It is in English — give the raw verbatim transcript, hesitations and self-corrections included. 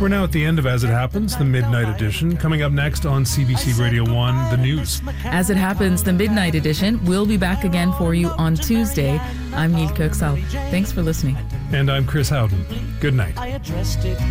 We're now at the end of As It Happens, the Midnight Edition. Coming up next on C B C Radio one, the news. As It Happens, the Midnight Edition will be back again for you on Tuesday. I'm Neil Kirksall. Thanks for listening. And I'm Chris Howden. Good night.